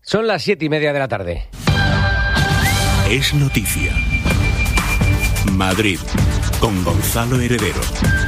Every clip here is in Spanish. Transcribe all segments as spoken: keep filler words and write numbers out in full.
Son las siete y media de la tarde. Es noticia. Madrid, con Gonzalo Heredero.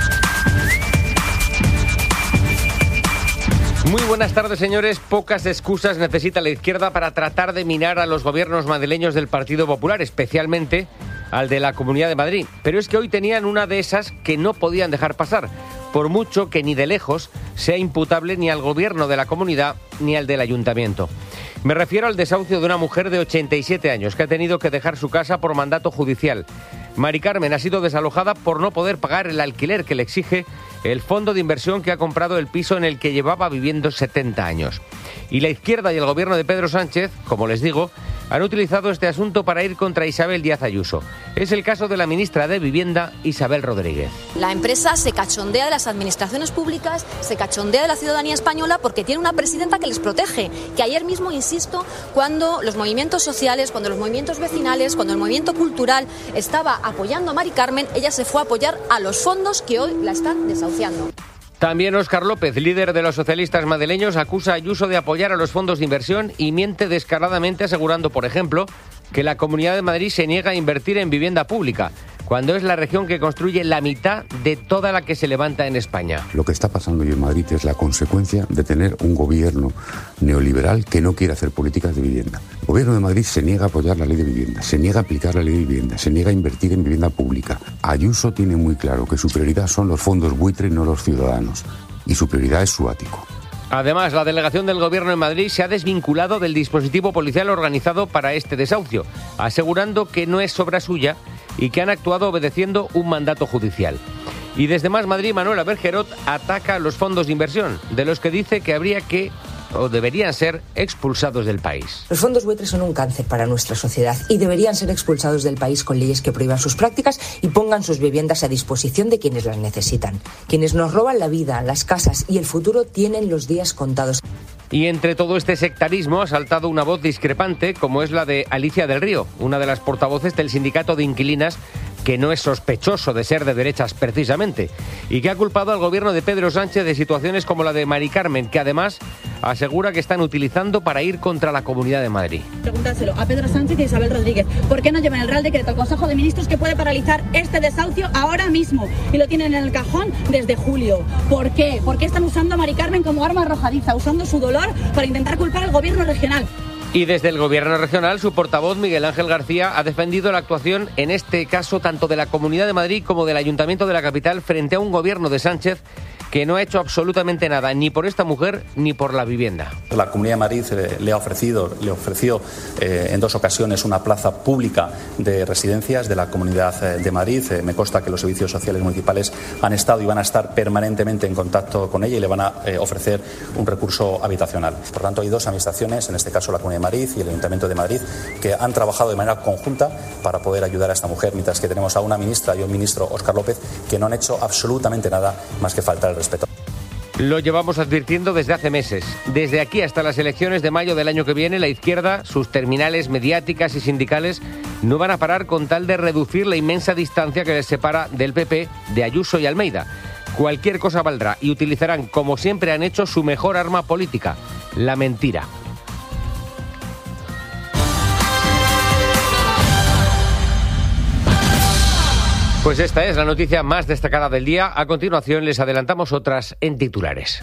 Muy buenas tardes, señores. Pocas excusas necesita la izquierda para tratar de minar a los gobiernos madrileños del Partido Popular, especialmente al de la Comunidad de Madrid. Pero es que hoy tenían una de esas que no podían dejar pasar, por mucho que ni de lejos sea imputable ni al gobierno de la comunidad ni al del ayuntamiento. Me refiero al desahucio de una mujer de ochenta y siete años que ha tenido que dejar su casa por mandato judicial. Mari Carmen ha sido desalojada por no poder pagar el alquiler que le exige el fondo de inversión que ha comprado el piso en el que llevaba viviendo setenta años. Y la izquierda y el gobierno de Pedro Sánchez, como les digo, han utilizado este asunto para ir contra Isabel Díaz Ayuso. Es el caso de la ministra de Vivienda, Isabel Rodríguez. La empresa se cachondea de las administraciones públicas, se cachondea de la ciudadanía española porque tiene una presidenta que les protege. Que ayer mismo, insisto, cuando los movimientos sociales, cuando los movimientos vecinales, cuando el movimiento cultural estaba apoyando a Mari Carmen, ella se fue a apoyar a los fondos que hoy la están desahuciando. También Óscar López, líder de los socialistas madrileños, acusa a Ayuso de apoyar a los fondos de inversión y miente descaradamente asegurando, por ejemplo, que la Comunidad de Madrid se niega a invertir en vivienda pública, cuando es la región que construye la mitad de toda la que se levanta en España. Lo que está pasando hoy en Madrid es la consecuencia de tener un gobierno neoliberal que no quiere hacer políticas de vivienda. El gobierno de Madrid se niega a apoyar la ley de vivienda, se niega a aplicar la ley de vivienda, se niega a invertir en vivienda pública. Ayuso tiene muy claro que su prioridad son los fondos buitre y no los ciudadanos, y su prioridad es su ático. Además, la delegación del Gobierno en Madrid se ha desvinculado del dispositivo policial organizado para este desahucio, asegurando que no es obra suya y que han actuado obedeciendo un mandato judicial. Y desde Más Madrid, Manuela Bergerot ataca a los fondos de inversión, de los que dice que habría que, o deberían ser, expulsados del país. Los fondos buitre son un cáncer para nuestra sociedad y deberían ser expulsados del país con leyes que prohíban sus prácticas y pongan sus viviendas a disposición de quienes las necesitan. Quienes nos roban la vida, las casas y el futuro tienen los días contados. Y entre todo este sectarismo ha saltado una voz discrepante, como es la de Alicia del Río, una de las portavoces del sindicato de inquilinas, que no es sospechoso de ser de derechas precisamente, y que ha culpado al gobierno de Pedro Sánchez de situaciones como la de Mari Carmen, que además asegura que están utilizando para ir contra la Comunidad de Madrid. Preguntárselo a Pedro Sánchez y a Isabel Rodríguez. ¿Por qué no llevan el Real Decreto al Consejo de Ministros que puede paralizar este desahucio ahora mismo? Y lo tienen en el cajón desde julio. ¿Por qué? ¿Por qué están usando a Mari Carmen como arma arrojadiza, usando su dolor para intentar culpar al gobierno regional? Y desde el gobierno regional, su portavoz, Miguel Ángel García, ha defendido la actuación, en este caso, tanto de la Comunidad de Madrid como del Ayuntamiento de la capital, frente a un gobierno de Sánchez que no ha hecho absolutamente nada, ni por esta mujer ni por la vivienda. La Comunidad de Madrid eh, le ha ofrecido, le ofreció eh, en dos ocasiones una plaza pública de residencias de la Comunidad eh, de Madrid. Eh, me consta que los servicios sociales municipales han estado y van a estar permanentemente en contacto con ella y le van a eh, ofrecer un recurso habitacional. Por tanto, hay dos administraciones, en este caso la Comunidad de Madrid y el Ayuntamiento de Madrid, que han trabajado de manera conjunta para poder ayudar a esta mujer, mientras que tenemos a una ministra y un ministro, Óscar López, que no han hecho absolutamente nada más que faltar el respeto. Lo llevamos advirtiendo desde hace meses. Desde aquí hasta las elecciones de mayo del año que viene, la izquierda, sus terminales mediáticas y sindicales, no van a parar con tal de reducir la inmensa distancia que les separa del P P, de Ayuso y Almeida. Cualquier cosa valdrá y utilizarán, como siempre han hecho, su mejor arma política, la mentira. Pues esta es la noticia más destacada del día. A continuación les adelantamos otras en titulares.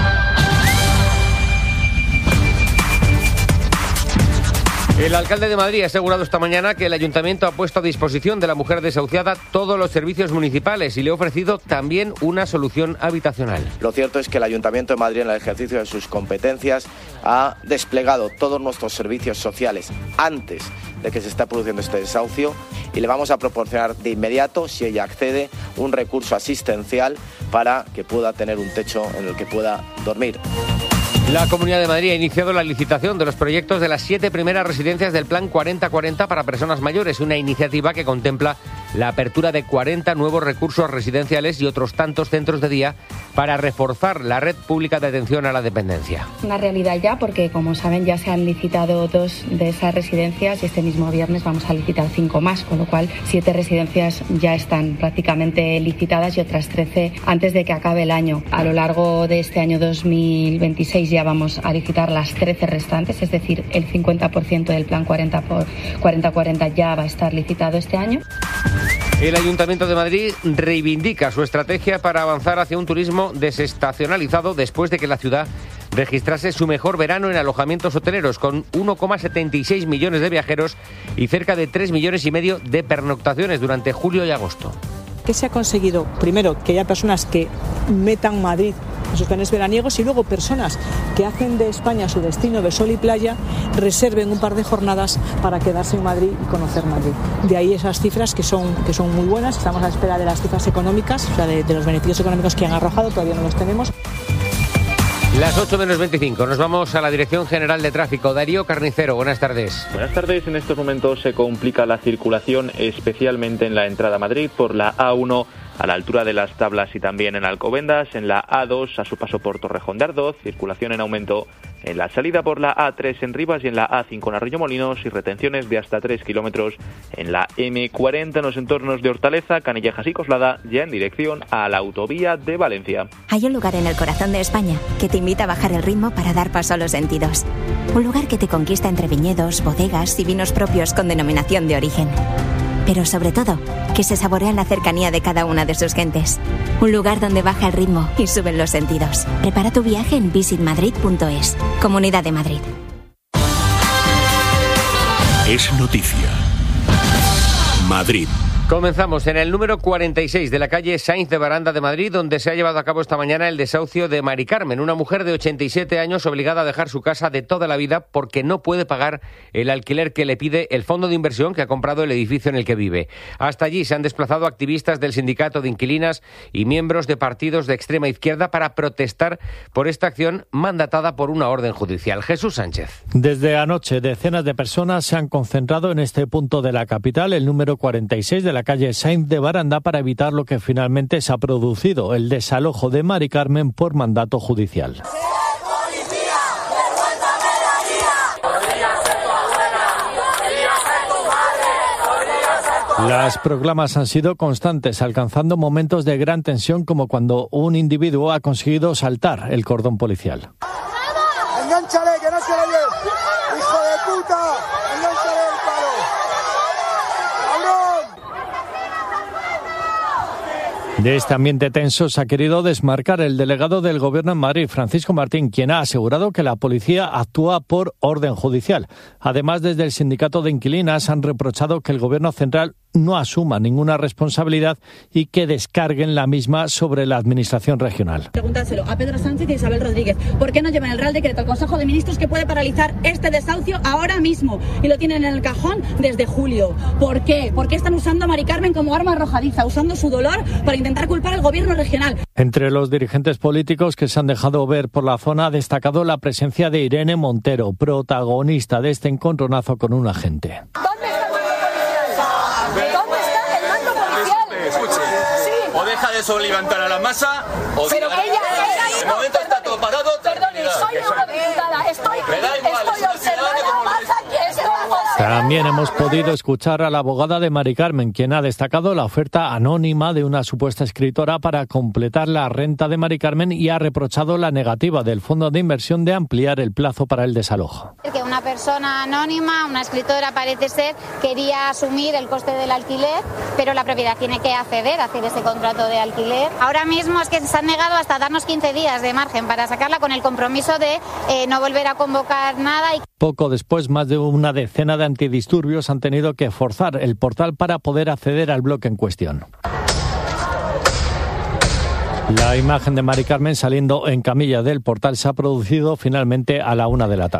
El alcalde de Madrid ha asegurado esta mañana que el ayuntamiento ha puesto a disposición de la mujer desahuciada todos los servicios municipales y le ha ofrecido también una solución habitacional. Lo cierto es que el Ayuntamiento de Madrid, en el ejercicio de sus competencias, ha desplegado todos nuestros servicios sociales antes de que se esté produciendo este desahucio y le vamos a proporcionar de inmediato, si ella accede, un recurso asistencial para que pueda tener un techo en el que pueda dormir. La Comunidad de Madrid ha iniciado la licitación de los proyectos de las siete primeras residencias del Plan cuarenta cuarenta para personas mayores, una iniciativa que contempla la apertura de cuarenta nuevos recursos residenciales y otros tantos centros de día para reforzar la red pública de atención a la dependencia. Una realidad ya, porque como saben ya se han licitado dos de esas residencias y este mismo viernes vamos a licitar cinco más, con lo cual siete residencias ya están prácticamente licitadas y otras trece antes de que acabe el año. A lo largo de este año dos mil veintiséis ya vamos a licitar las trece restantes, es decir, el cincuenta por ciento del plan cuarenta por cuarenta cuarenta ya va a estar licitado este año. El Ayuntamiento de Madrid reivindica su estrategia para avanzar hacia un turismo desestacionalizado después de que la ciudad registrase su mejor verano en alojamientos hoteleros, con uno coma setenta y seis millones de viajeros y cerca de tres millones y medio de pernoctaciones durante julio y agosto. ¿Qué se ha conseguido? Primero, que haya personas que metan Madrid en sus planes veraniegos y luego personas que hacen de España su destino de sol y playa reserven un par de jornadas para quedarse en Madrid y conocer Madrid. De ahí esas cifras que son, que son muy buenas. Estamos a la espera de las cifras económicas, o sea, de, de los beneficios económicos que han arrojado, todavía no los tenemos. Las ocho menos veinticinco, nos vamos a la Dirección General de Tráfico. Darío Carnicero, buenas tardes. Buenas tardes. En estos momentos se complica la circulación, especialmente en la entrada a Madrid por la A uno a la altura de Las Tablas y también en Alcobendas, en la A dos a su paso por Torrejón de Ardoz, circulación en aumento en la salida por la A tres en Rivas y en la A cinco en Arroyomolinos y retenciones de hasta tres kilómetros en la eme cuarenta en los entornos de Hortaleza, Canillejas y Coslada, ya en dirección a la autovía de Valencia. Hay un lugar en el corazón de España que te invita a bajar el ritmo para dar paso a los sentidos. Un lugar que te conquista entre viñedos, bodegas y vinos propios con denominación de origen. Pero sobre todo, que se saborea en la cercanía de cada una de sus gentes. Un lugar donde baja el ritmo y suben los sentidos. Prepara tu viaje en visit madrid punto es. Comunidad de Madrid. Es noticia. Madrid. Comenzamos en el número cuarenta y seis de la calle Sainz de Baranda de Madrid, donde se ha llevado a cabo esta mañana el desahucio de Mari Carmen, una mujer de ochenta y siete años obligada a dejar su casa de toda la vida porque no puede pagar el alquiler que le pide el fondo de inversión que ha comprado el edificio en el que vive. Hasta allí se han desplazado activistas del sindicato de inquilinas y miembros de partidos de extrema izquierda para protestar por esta acción mandatada por una orden judicial. Jesús Sánchez. Desde anoche, decenas de personas se han concentrado en este punto de la capital, el número cuarenta y seis de la calle Sainz de Baranda, para evitar lo que finalmente se ha producido, el desalojo de Mari Carmen por mandato judicial. Las proclamas han sido constantes, alcanzando momentos de gran tensión, como cuando un individuo ha conseguido saltar el cordón policial. ¡Engánchale, que no se le oye! ¡Hijo de puta! ¡Engánchale el palo! ¡Cabrón! De este ambiente tenso se ha querido desmarcar el delegado del Gobierno en Madrid, Francisco Martín, quien ha asegurado que la policía actúa por orden judicial. Además, desde el sindicato de inquilinas han reprochado que el Gobierno central no asuma ninguna responsabilidad y que descarguen la misma sobre la Administración regional. Pregúntaselo a Pedro Sánchez y a Isabel Rodríguez. ¿Por qué no llevan el Real Decreto al Consejo de Ministros que puede paralizar este desahucio ahora mismo? Y lo tienen en el cajón desde julio. ¿Por qué? ¿Por qué están usando a Mari Carmen como arma arrojadiza, usando su dolor para intentar culpar al Gobierno regional? Entre los dirigentes políticos que se han dejado ver por la zona ha destacado la presencia de Irene Montero, protagonista de este encontronazo con un agente. O deja de soliviantar a la masa, o pero que ella, ella, de momento perdone, está todo parado. Perdone, soy eurodiputada, estoy, estoy observando más que esto. También hemos podido escuchar a la abogada de Mari Carmen, quien ha destacado la oferta anónima de una supuesta escritora para completar la renta de Mari Carmen y ha reprochado la negativa del fondo de inversión de ampliar el plazo para el desalojo. Que una persona anónima, una escritora parece ser, quería asumir el coste del alquiler, pero la propiedad tiene que acceder a hacer ese contrato de alquiler. Ahora mismo es que se han negado hasta darnos quince días de margen para sacarla, con el compromiso de eh, no volver a convocar nada. Y... Poco después, más de una decena de antidisturbios han tenido que forzar el portal para poder acceder al bloque en cuestión. La imagen de Mari Carmen saliendo en camilla del portal se ha producido finalmente a la una de la tarde.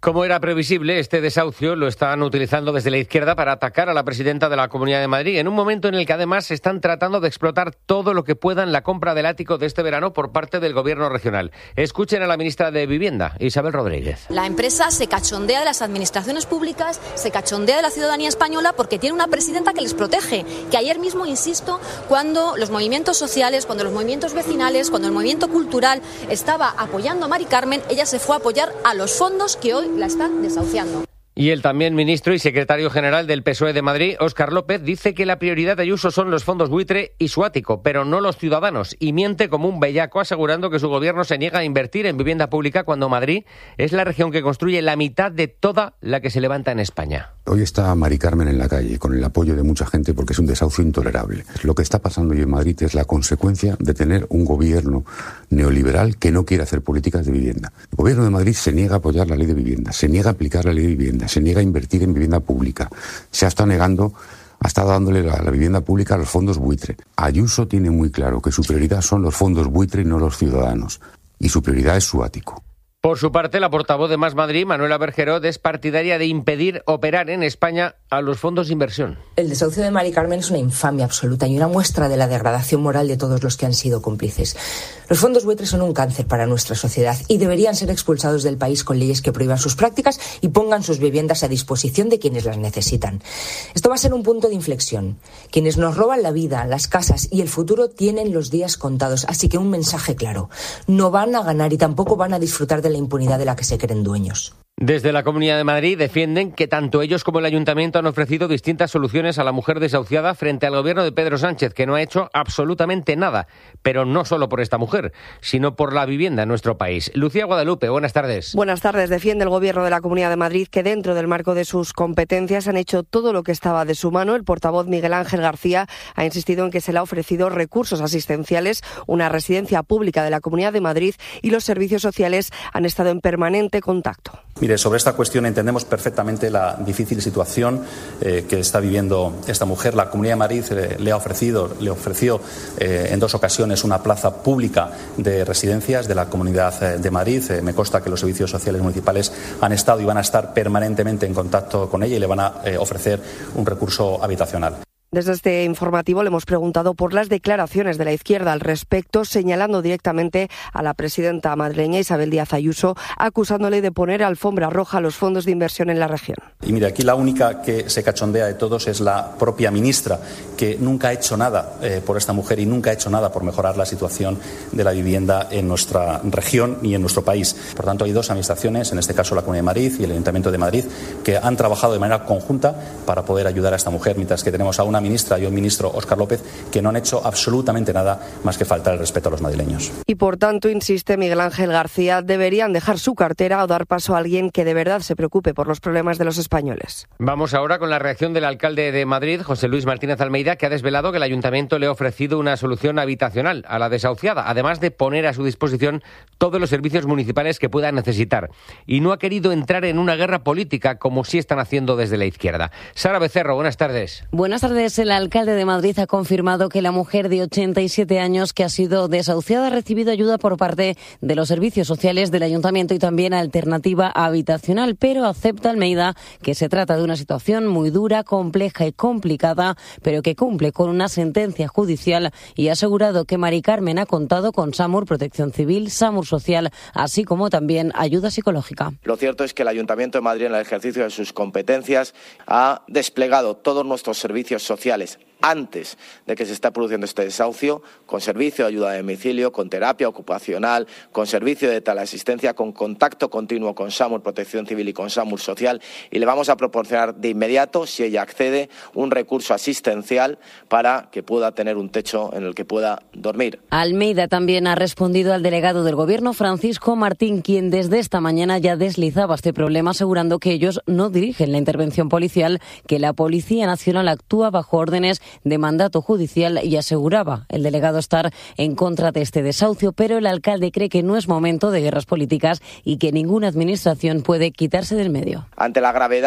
Como era previsible, este desahucio lo están utilizando desde la izquierda para atacar a la presidenta de la Comunidad de Madrid, en un momento en el que además están tratando de explotar todo lo que puedan la compra del ático de este verano por parte del Gobierno regional. Escuchen a la ministra de Vivienda, Isabel Rodríguez. La empresa se cachondea de las administraciones públicas, se cachondea de la ciudadanía española porque tiene una presidenta que les protege, que ayer mismo, insisto, cuando los movimientos sociales, cuando los movimientos vecinales, cuando el movimiento cultural estaba apoyando a Mari Carmen, ella se fue a apoyar a los fondos que hoy la están desahuciando. Y el también ministro y secretario general del P S O E de Madrid, Óscar López, dice que la prioridad de Ayuso son los fondos buitre y su ático, pero no los ciudadanos, y miente como un bellaco asegurando que su gobierno se niega a invertir en vivienda pública cuando Madrid es la región que construye la mitad de toda la que se levanta en España. Hoy está Mari Carmen en la calle con el apoyo de mucha gente porque es un desahucio intolerable. Lo que está pasando hoy en Madrid es la consecuencia de tener un gobierno neoliberal que no quiere hacer políticas de vivienda. El gobierno de Madrid se niega a apoyar la ley de vivienda, se niega a aplicar la ley de vivienda, se niega a invertir en vivienda pública, se ha estado negando, ha estado dándole a la vivienda pública a los fondos buitre. Ayuso tiene muy claro que su prioridad son los fondos buitre y no los ciudadanos, y su prioridad es su ático. Por su parte, la portavoz de Más Madrid, Manuela Bergerot, es partidaria de impedir operar en España a los fondos de inversión. El desahucio de Mari Carmen es una infamia absoluta y una muestra de la degradación moral de todos los que han sido cómplices. Los fondos buitres son un cáncer para nuestra sociedad y deberían ser expulsados del país con leyes que prohíban sus prácticas y pongan sus viviendas a disposición de quienes las necesitan. Esto va a ser un punto de inflexión. Quienes nos roban la vida, las casas y el futuro tienen los días contados, así que un mensaje claro. No van a ganar y tampoco van a disfrutar de la impunidad de la que se creen dueños. Desde la Comunidad de Madrid defienden que tanto ellos como el Ayuntamiento han ofrecido distintas soluciones a la mujer desahuciada frente al gobierno de Pedro Sánchez, que no ha hecho absolutamente nada, pero no solo por esta mujer, sino por la vivienda en nuestro país. Lucía Guadalupe, buenas tardes. Buenas tardes. Defiende el gobierno de la Comunidad de Madrid que dentro del marco de sus competencias han hecho todo lo que estaba de su mano. El portavoz Miguel Ángel García ha insistido en que se le ha ofrecido recursos asistenciales, una residencia pública de la Comunidad de Madrid y los servicios sociales han estado en permanente contacto. Mire, sobre esta cuestión entendemos perfectamente la difícil situación eh, que está viviendo esta mujer. La Comunidad de Madrid eh, le ha ofrecido, le ofreció eh, en dos ocasiones una plaza pública de residencias de la Comunidad eh, de Madrid. Eh, me consta que los servicios sociales municipales han estado y van a estar permanentemente en contacto con ella y le van a eh, ofrecer un recurso habitacional. Desde este informativo le hemos preguntado por las declaraciones de la izquierda al respecto, señalando directamente a la presidenta madrileña Isabel Díaz Ayuso, acusándole de poner alfombra roja a los fondos de inversión en la región. Y mire, aquí la única que se cachondea de todos es la propia ministra, que nunca ha hecho nada eh, por esta mujer y nunca ha hecho nada por mejorar la situación de la vivienda en nuestra región y en nuestro país. Por tanto, hay dos administraciones, en este caso la Comunidad de Madrid y el Ayuntamiento de Madrid, que han trabajado de manera conjunta para poder ayudar a esta mujer, mientras que tenemos a una ministra y un ministro, Óscar López, que no han hecho absolutamente nada más que faltar el respeto a los madrileños. Y por tanto, insiste Miguel Ángel García, deberían dejar su cartera o dar paso a alguien que de verdad se preocupe por los problemas de los españoles. Vamos ahora con la reacción del alcalde de Madrid, José Luis Martínez Almeida, que ha desvelado que el ayuntamiento le ha ofrecido una solución habitacional a la desahuciada, además de poner a su disposición todos los servicios municipales que pueda necesitar. Y no ha querido entrar en una guerra política como sí están haciendo desde la izquierda. Sara Becerro, buenas tardes. Buenas tardes. El alcalde de Madrid ha confirmado que la mujer de ochenta y siete años que ha sido desahuciada ha recibido ayuda por parte de los servicios sociales del ayuntamiento y también alternativa habitacional, pero acepta Almeida que se trata de una situación muy dura, compleja y complicada, pero que cumple con una sentencia judicial y ha asegurado que Mari Carmen ha contado con SAMUR Protección Civil, SAMUR Social, así como también ayuda psicológica. Lo cierto es que el Ayuntamiento de Madrid, en el ejercicio de sus competencias, ha desplegado todos nuestros servicios sociales antes de que se esté produciendo este desahucio, con servicio de ayuda a domicilio, con terapia ocupacional, con servicio de teleasistencia, con contacto continuo con SAMUR Protección Civil y con SAMUR Social, y le vamos a proporcionar de inmediato, si ella accede, un recurso asistencial para que pueda tener un techo en el que pueda dormir. Almeida también ha respondido al delegado del Gobierno, Francisco Martín, quien desde esta mañana ya deslizaba este problema, asegurando que ellos no dirigen la intervención policial, que la Policía Nacional actúa bajo órdenes de mandato judicial, y aseguraba el delegado estar en contra de este desahucio, pero el alcalde cree que no es momento de guerras políticas y que ninguna administración puede quitarse del medio. Ante la gravedad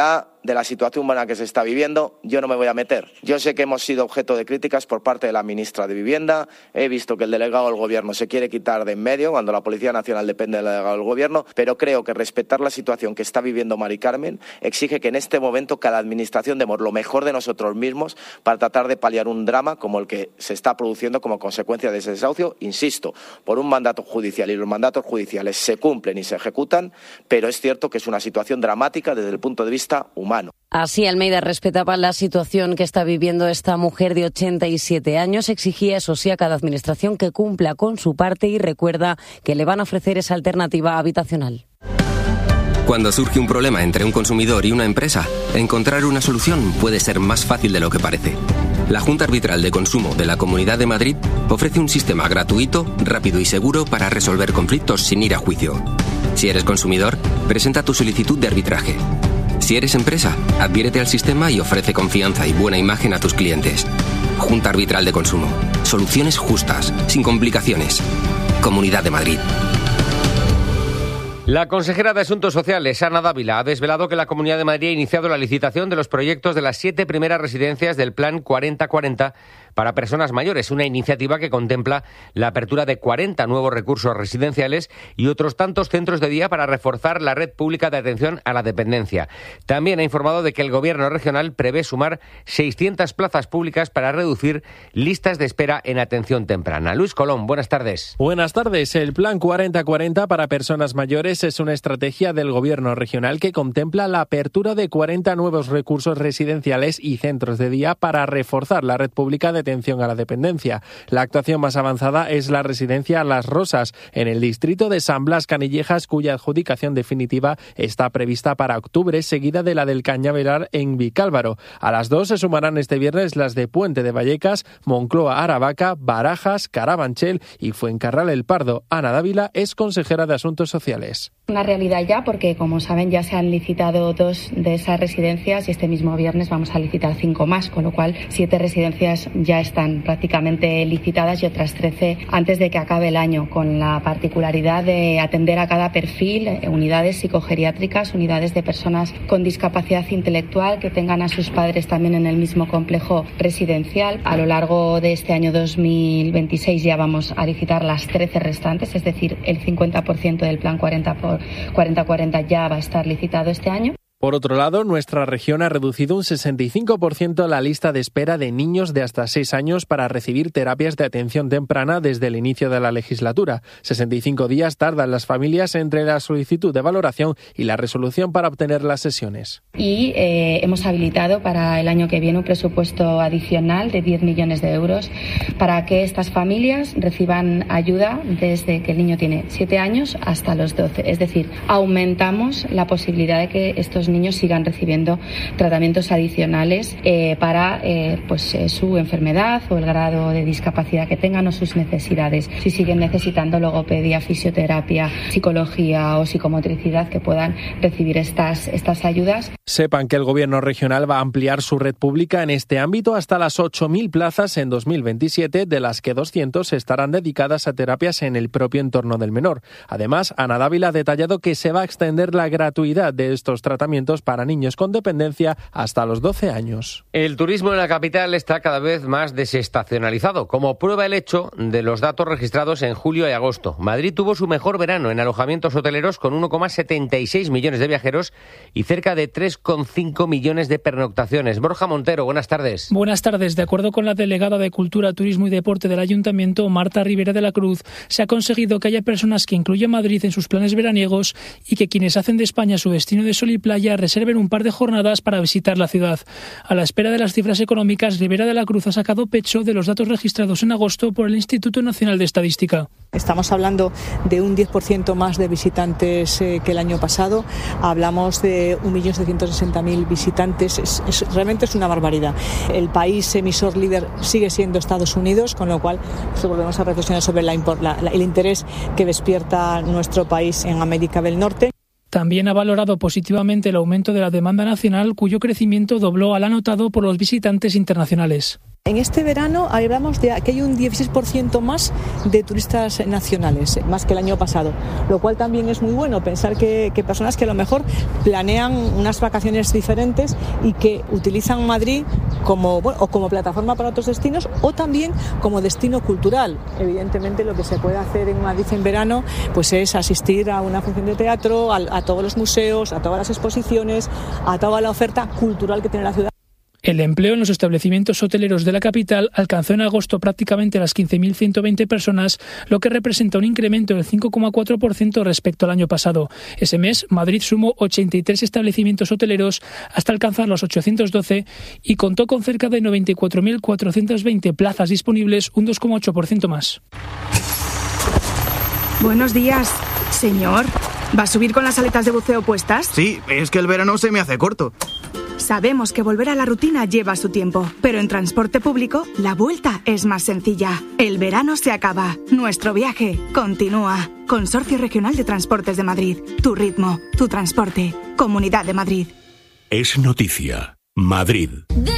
de la situación humana que se está viviendo, yo no me voy a meter. Yo sé que hemos sido objeto de críticas por parte de la ministra de Vivienda. He visto que el delegado del Gobierno se quiere quitar de en medio cuando la Policía Nacional depende del delegado del Gobierno, pero creo que respetar la situación que está viviendo Mari Carmen exige que en este momento cada administración demos lo mejor de nosotros mismos para tratar de paliar un drama como el que se está produciendo como consecuencia de ese desahucio, insisto, por un mandato judicial, y los mandatos judiciales se cumplen y se ejecutan, pero es cierto que es una situación dramática desde el punto de vista humano. Así, Almeida respetaba la situación que está viviendo esta mujer de ochenta y siete años. Exigía, eso sí, a cada administración que cumpla con su parte y recuerda que le van a ofrecer esa alternativa habitacional. Cuando surge un problema entre un consumidor y una empresa, encontrar una solución puede ser más fácil de lo que parece. La Junta Arbitral de Consumo de la Comunidad de Madrid ofrece un sistema gratuito, rápido y seguro para resolver conflictos sin ir a juicio. Si eres consumidor, presenta tu solicitud de arbitraje. Si eres empresa, adhiérete al sistema y ofrece confianza y buena imagen a tus clientes. Junta Arbitral de Consumo. Soluciones justas, sin complicaciones. Comunidad de Madrid. La consejera de Asuntos Sociales, Ana Dávila, ha desvelado que la Comunidad de Madrid ha iniciado la licitación de los proyectos de las siete primeras residencias del Plan cuarenta cuarenta para personas mayores, una iniciativa que contempla la apertura de cuarenta nuevos recursos residenciales y otros tantos centros de día para reforzar la red pública de atención a la dependencia. También ha informado de que el Gobierno regional prevé sumar seiscientas plazas públicas para reducir listas de espera en atención temprana. Luis Colón, buenas tardes. Buenas tardes. El Plan cuarenta cuarenta para personas mayores es una estrategia del Gobierno regional que contempla la apertura de cuarenta nuevos recursos residenciales y centros de día para reforzar la red pública de atención a la dependencia. La actuación más avanzada es la residencia Las Rosas, en el distrito de San Blas Canillejas, cuya adjudicación definitiva está prevista para octubre, seguida de la del Cañaveral en Vicálvaro. A las dos se sumarán este viernes las de Puente de Vallecas, Moncloa Aravaca, Barajas, Carabanchel y Fuencarral El Pardo. Ana Dávila es consejera de Asuntos Sociales. Una realidad ya, porque como saben ya se han licitado dos de esas residencias y este mismo viernes vamos a licitar cinco más, con lo cual siete residencias ya están prácticamente licitadas y otras trece antes de que acabe el año, con la particularidad de atender a cada perfil, unidades psicogeriátricas, unidades de personas con discapacidad intelectual que tengan a sus padres también en el mismo complejo residencial. A lo largo de este año dos mil veintiséis ya vamos a licitar las trece restantes, es decir, el cincuenta por ciento del plan cuarenta cuarenta ya va a estar licitado este año. Por otro lado, nuestra región ha reducido un sesenta y cinco por ciento la lista de espera de niños de hasta seis años para recibir terapias de atención temprana desde el inicio de la legislatura. sesenta y cinco días tardan las familias entre la solicitud de valoración y la resolución para obtener las sesiones. Y eh, hemos habilitado para el año que viene un presupuesto adicional de diez millones de euros para que estas familias reciban ayuda desde que el niño tiene siete años hasta los doce. Es decir, aumentamos la posibilidad de que estos niños sigan recibiendo tratamientos adicionales eh, para eh, pues, eh, su enfermedad o el grado de discapacidad que tengan o sus necesidades. Si siguen necesitando logopedia, fisioterapia, psicología o psicomotricidad, que puedan recibir estas, estas ayudas. Sepan que el Gobierno regional va a ampliar su red pública en este ámbito hasta las ocho mil plazas en dos mil veintisiete, de las que doscientas estarán dedicadas a terapias en el propio entorno del menor. Además, Ana Dávila ha detallado que se va a extender la gratuidad de estos tratamientos para niños con dependencia hasta los doce años. El turismo en la capital está cada vez más desestacionalizado, como prueba el hecho de los datos registrados en julio y agosto. Madrid tuvo su mejor verano en alojamientos hoteleros con uno coma setenta y seis millones de viajeros y cerca de tres coma cinco millones de pernoctaciones. Borja Montero, buenas tardes. Buenas tardes. De acuerdo con la delegada de Cultura, Turismo y Deporte del Ayuntamiento, Marta Rivera de la Cruz, se ha conseguido que haya personas que incluyan Madrid en sus planes veraniegos y que quienes hacen de España su destino de sol y playa reserven un par de jornadas para visitar la ciudad. A la espera de las cifras económicas, Rivera de la Cruz ha sacado pecho de los datos registrados en agosto por el Instituto Nacional de Estadística. Estamos hablando de un diez por ciento más de visitantes eh, que el año pasado. Hablamos de un millón setecientos sesenta mil visitantes. Es, es, realmente es una barbaridad. El país emisor líder sigue siendo Estados Unidos, con lo cual pues, volvemos a reflexionar sobre la, la, la, el interés que despierta nuestro país en América del Norte. También ha valorado positivamente el aumento de la demanda nacional, cuyo crecimiento dobló al anotado por los visitantes internacionales. En este verano hablamos de que hay un dieciséis por ciento más de turistas nacionales, más que el año pasado, lo cual también es muy bueno, pensar que, que personas que a lo mejor planean unas vacaciones diferentes y que utilizan Madrid como, bueno, o como plataforma para otros destinos o también como destino cultural. Evidentemente lo que se puede hacer en Madrid en verano pues es asistir a una función de teatro, a, a todos los museos, a todas las exposiciones, a toda la oferta cultural que tiene la ciudad. El empleo en los establecimientos hoteleros de la capital alcanzó en agosto prácticamente las quince mil ciento veinte personas, lo que representa un incremento del cinco coma cuatro por ciento respecto al año pasado. Ese mes, Madrid sumó ochenta y tres establecimientos hoteleros hasta alcanzar los ochocientos doce y contó con cerca de noventa y cuatro mil cuatrocientas veinte plazas disponibles, un dos coma ocho por ciento más. Buenos días, señor. ¿Va a subir con las aletas de buceo puestas? Sí, es que el verano se me hace corto. Sabemos que volver a la rutina lleva su tiempo, pero en transporte público la vuelta es más sencilla. El verano se acaba, nuestro viaje continúa. Consorcio Regional de Transportes de Madrid. Tu ritmo, tu transporte. Comunidad de Madrid. Es noticia. Madrid.